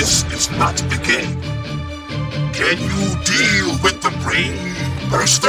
This is not a game. Can you deal with the brain burster?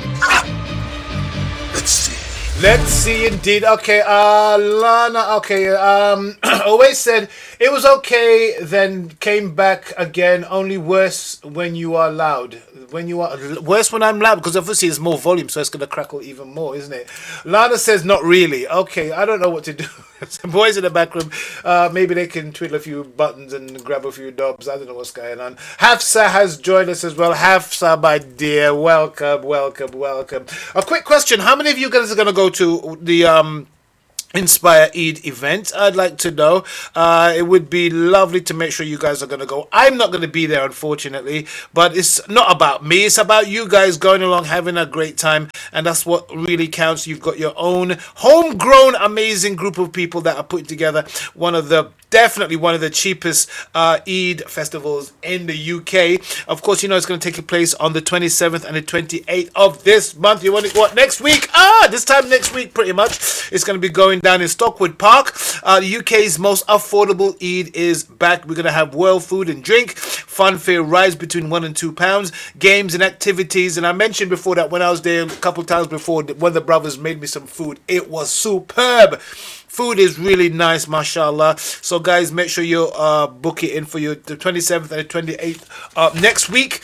Let's see. Let's see indeed. Okay, Lana, okay, always said it was okay, then came back again, only worse when you are loud. When you are worse when I'm loud, because obviously it's more volume, so it's gonna crackle even more, isn't it? Lana says not really. Okay, I don't know what to do. Some boys in the back room, maybe they can twiddle a few buttons and grab a few knobs. I don't know what's going on. Hafsa has joined us as well. Hafsa, my dear, welcome, welcome, welcome. A quick question: how many of you guys are gonna go to the Inspire Eid event? I'd like to know. It would be lovely to make sure you guys are going to go. I'm not going to be there, unfortunately, but it's not about me. It's about you guys going along, having a great time, and that's what really counts. You've got your own homegrown, amazing group of people that are putting together definitely one of the cheapest Eid festivals in the UK. Of course, you know it's going to take place on the 27th and the 28th of this month. You want it, what, next week? This time next week, pretty much. It's going to be going down in Stockwood Park. The UK's most affordable Eid is back. We're going to have world food and drink, fun fair rides between £1 and £2, games and activities. And I mentioned before that when I was there a couple of times before, one of the brothers made me some food. It was superb. Food is really nice, mashallah. So guys, make sure you book it in for you the 27th and the 28th next week,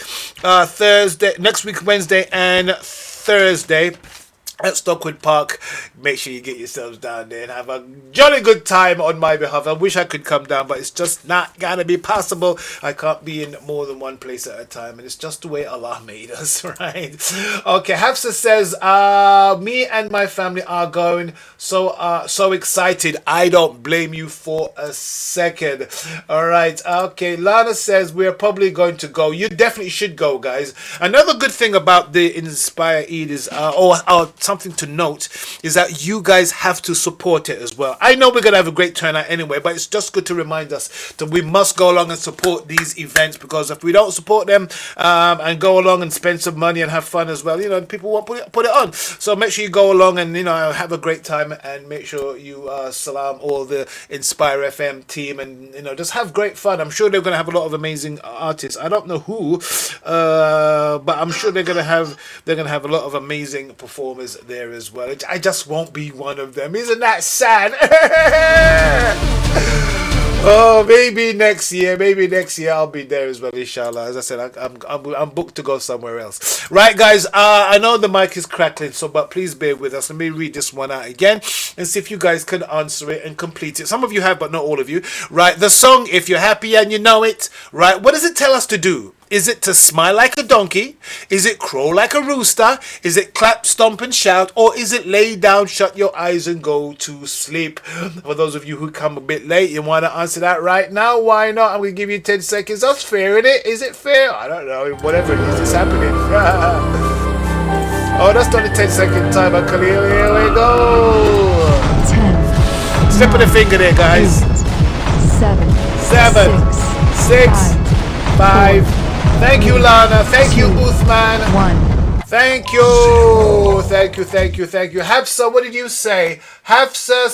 next week, Wednesday and Thursday at Stockwood Park. Make sure you get yourselves down there and have a jolly good time on my behalf. I wish I could come down, but it's just not gonna be possible. I can't be in more than one place at a time, and it's just the way Allah made us, right? Okay, Hafsa says, me and my family are going, so excited. I don't blame you for a second. All right, okay. Lana says we're probably going to go. You definitely should go, guys. Another good thing about the Inspire Eid is, something to note is that you guys have to support it as well. I know we're going to have a great turnout anyway, but it's just good to remind us that we must go along and support these events, because if we don't support them and go along and spend some money and have fun as well, you know, people won't put it on. So make sure you go along and, you know, have a great time, and make sure you salam all the Inspire FM team, and, you know, just have great fun. I'm sure they're going to have a lot of amazing artists. I don't know who, but I'm sure they're going to have a lot of amazing performers there as well. I just won't be one of them. Isn't that sad? Oh, maybe next year I'll be there as well, inshallah. As I said, I'm booked to go somewhere else. Right, guys, I know the mic is crackling, but please bear with us. Let me read this one out again and see if you guys can answer it and complete it. Some of you have, but not all of you. Right, the song, If You're Happy and You Know It, right, what does it tell us to do? Is it to smile like a donkey? Is it crow like a rooster? Is it clap, stomp and shout? Or is it lay down, shut your eyes and go to sleep? For those of you who come a bit late, you want to answer that right now? Why not? I'm going to give you 10 seconds. That's fair, isn't it? Is it fair? I don't know. Whatever it is, it's happening. Oh, that's not a 10-second timer, Khalil. Here we go. 10. Slip of the finger there, guys. 7, 6, 5. Thank you, Lana. Thank you, Uthman. 1. Thank you. Hafsa, what did you say? Hafsa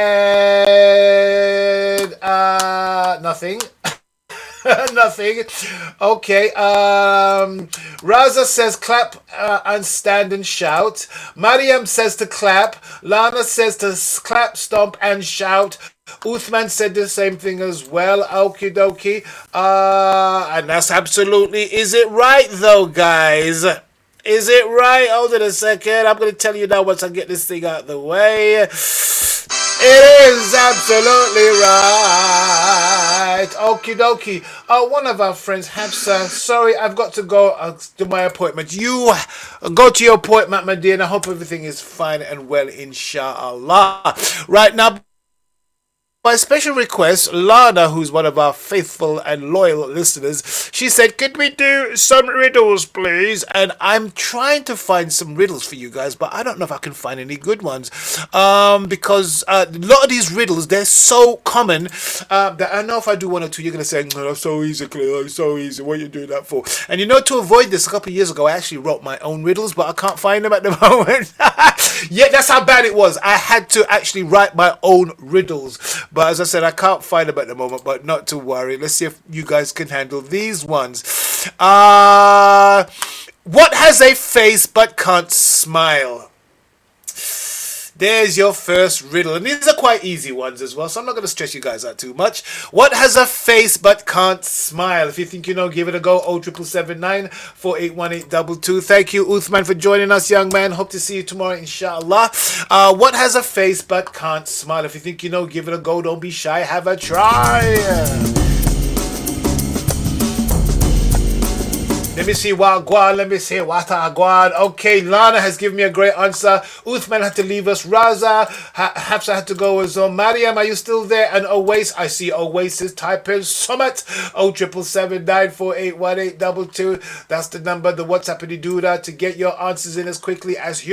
said nothing. Nothing. Okay. Raza says clap and stand and shout. Mariam says to clap. Lana says to clap, stomp and shout. Uthman said the same thing as well. Okie dokie. And that's absolutely. Is it right though, guys? Is it right? Hold on a second. I'm going to tell you now once I get this thing out of the way. It is absolutely right. Okie dokie. One of our friends, Hafsa, sorry, I've got to go to my appointment. You go to your appointment, my dear, and I hope everything is fine and well, inshallah. Right now, by special request, Lana, who's one of our faithful and loyal listeners, she said, could we do some riddles, please? And I'm trying to find some riddles for you guys, but I don't know if I can find any good ones. Because a lot of these riddles, they're so common that I know if I do one or two, you're going to say, oh, that's so easy, Claire, that's so easy. What are you doing that for? And you know, to avoid this, a couple of years ago, I actually wrote my own riddles, but I can't find them at the moment. Yeah, that's how bad it was. I had to actually write my own riddles. But as I said, I can't find them at the moment, but not to worry. Let's see if you guys can handle these ones. What has a face but can't smile? There's your first riddle. And these are quite easy ones as well, so I'm not going to stress you guys out too much. What has a face but can't smile? If you think you know, give it a go. 07779 481822. Thank you, Uthman, for joining us, young man. Hope to see you tomorrow, inshallah. What has a face but can't smile? If you think you know, give it a go. Don't be shy. Have a try. Let me see Wagwan. Let me see Watagwan. Okay, Lana has given me a great answer. Uthman had to leave us. Raza, Hafsa had to go as well. Mariam, are you still there? And Oasis, I see Oasis. Type in Summit. 07779481822. That's the number, the WhatsApp, and you do that to get your answers in as quickly as you.